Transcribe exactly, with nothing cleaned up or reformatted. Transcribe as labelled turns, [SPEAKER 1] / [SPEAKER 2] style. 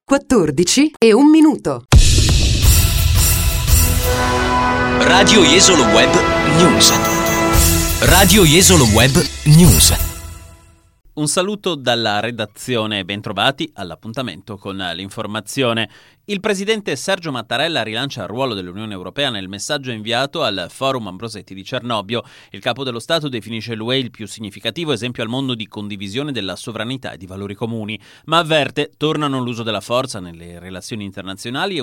[SPEAKER 1] quattordici e un minuto.
[SPEAKER 2] Radio Jesolo Web News. Radio Jesolo Web News. Un saluto dalla redazione e bentrovati all'appuntamento con l'informazione. Il presidente Sergio Mattarella rilancia il ruolo dell'Unione Europea nel messaggio inviato al Forum Ambrosetti di Cernobbio. Il capo dello Stato definisce l'U E il più significativo esempio al mondo di condivisione della sovranità e di valori comuni, ma avverte tornano l'uso della forza nelle relazioni internazionali e